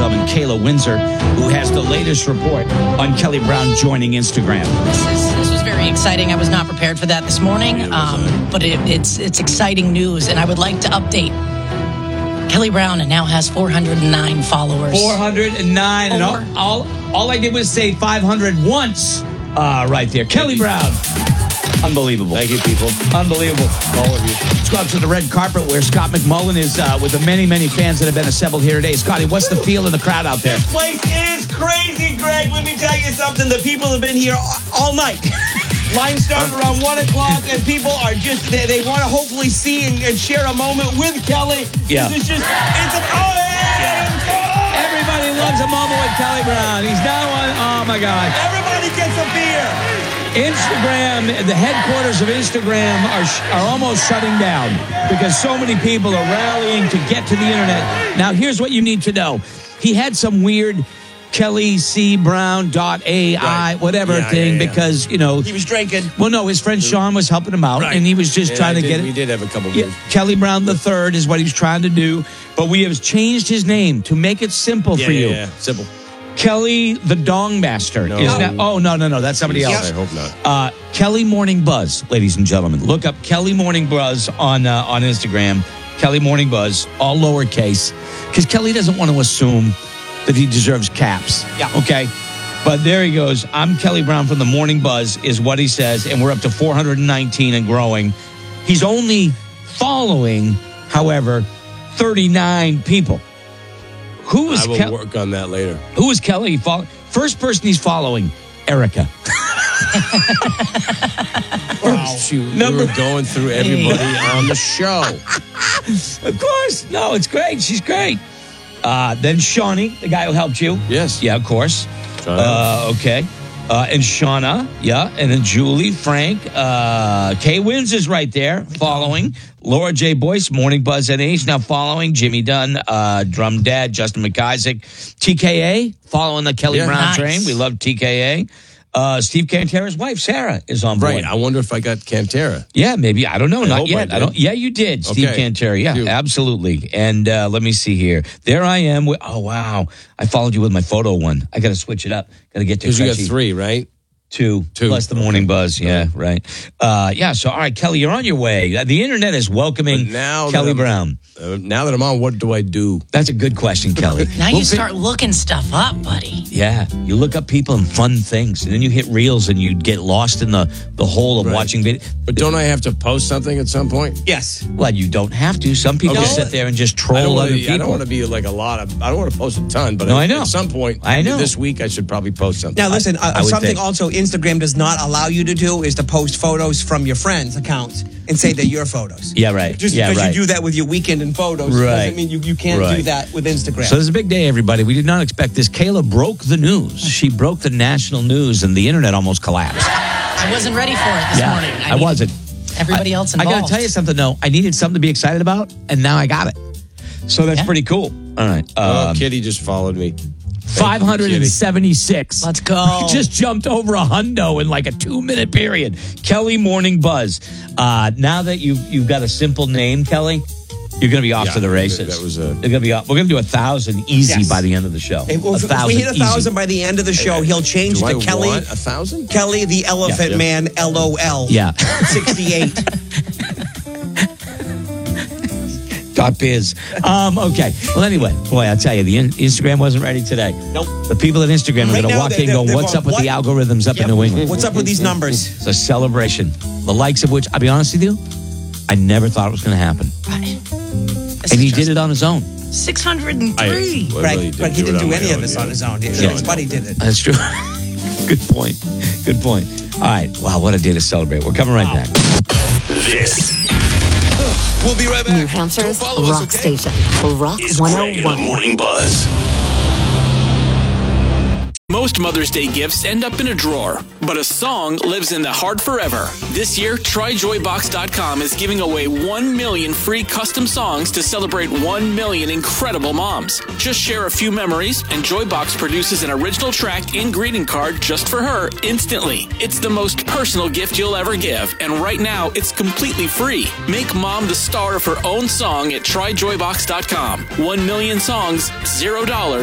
gentlemen, Kayla Windsor, who has the latest report on Kelly Brown joining Instagram. This was very exciting. I was not prepared for that this morning, but it's exciting news, and I would like to update. Kelly Brown now has 409 followers. 409, and all I did was say 500 once right there. Kelly Brown. Unbelievable. Thank you, people. Unbelievable. All of you. Let's go out to the red carpet where Scott McMullen is with the many, many fans that have been assembled here today. Scotty, what's the feel in the crowd out there? This place is crazy, Greg. Let me tell you something. The people have been here all night. Line started around 1 o'clock, and people are just, they want to hopefully see and share a moment with Kelly. Yeah. It's an Everybody loves a moment with Kelly Brown. He's now on, oh my God. Everybody gets a beer. Instagram, the headquarters of Instagram are almost shutting down because so many people are rallying to get to the internet. Now, here's what you need to know. He had some weird KellyCBrown.ai whatever thing because, you know. He was drinking. Well, no, his friend Sean was helping him out, and he was just trying to get it. We did have a couple of years. Kelly Brown the Third is what he was trying to do, but we have changed his name to make it simple for you. Yeah, simple. Kelly the Dong Master is now. Oh, no, that's somebody else. I hope not. Kelly Morning Buzz, ladies and gentlemen. Look up Kelly Morning Buzz on Instagram. Kelly Morning Buzz, all lowercase, because Kelly doesn't want to assume that he deserves caps. Yeah. Okay? But there he goes. I'm Kelly Brown from the Morning Buzz is what he says, and we're up to 419 and growing. He's only following, however, 39 people. Who is I will work on that later. Who is Kelly? First person he's following, Erica. Wow. We were going through everybody on the show. Of course. No, it's great. She's great. Then Shawnee, the guy who helped you. Yes. Yeah, of course. Okay. And Shauna, and then Julie, Frank, Kay Wins is right there, following. Laura J. Boyce, Morning Buzz NH, now following. Jimmy Dunn, Drum Dad, Justin McIsaac. TKA, following the Kelly Brown train. We love TKA. Steve Cantera's wife, Sarah, is on board. Right. I wonder if I got Cantera. Yeah, maybe. I don't know. Not yet. I did. Yeah, you did, Steve Cantera. Yeah, absolutely. And let me see here. There I am. Oh, wow. I followed you with my photo one. I got to switch it up. Got to get to because you got 3, right? Two plus the Morning Buzz. Yeah, right. So, all right, Kelly, you're on your way. The internet is welcoming Kelly Brown. Now that I'm on, what do I do? That's a good question, Kelly. Now you start looking stuff up, buddy. Yeah, you look up people and fun things, and then you hit reels and you get lost in the hole of watching video. But don't I have to post something at some point? Yes. Well, you don't have to. Some people sit there and just troll other people. I don't want to be like I don't want to post a ton, but I know. At some point, this week I should probably post something. Now, listen, something also Instagram does not allow you to do is to post photos from your friends' accounts and say they're your photos. Yeah, right. Just because you do that with your weekend and photos doesn't mean you can't do that with Instagram. So this is a big day, everybody. We did not expect this. Kayla broke the news. She broke the national news, and the internet almost collapsed. I wasn't ready for it this morning. I wasn't. Everybody else involved. I got to tell you something, though. I needed something to be excited about, and now I got it. So that's pretty cool. All right. Kitty just folled me. 576. Let's go. Just jumped over a hundo in like a 2-minute period. Kelly Morning Buzz. Now that you've got a simple name, Kelly, you're going to be off to the races. That was We're going to do 1,000 easy by the end of the show. If we hit 1,000 by the end of the show, he'll change to Kelly. 1,000? Kelly the Elephant Man, LOL. Yeah. 68. .biz. Okay. Well, anyway, boy, I'll tell you, the Instagram wasn't ready today. Nope. The people at Instagram are going to walk in and go, what's up with the algorithms up in New England? What's up with these numbers? It's a celebration. The likes of which, I'll be honest with you, I never thought it was going to happen. And he did it on his own. 603. Right, but he didn't do any of this on his own. His buddy did it. That's true. Good point. Good point. All right. Wow, what a day to celebrate. We're coming right back. This. We'll be right back. New Hampshire's rock station, Rock 101. Morning Buzz. Most Mother's Day gifts end up in a drawer, but a song lives in the heart forever. This year, TryJoyBox.com is giving away 1 million free custom songs to celebrate 1 million incredible moms. Just share a few memories, and Joybox produces an original track and greeting card just for her instantly. It's the most personal gift you'll ever give, and right now, it's completely free. Make mom the star of her own song at TryJoyBox.com. 1 million songs, $0.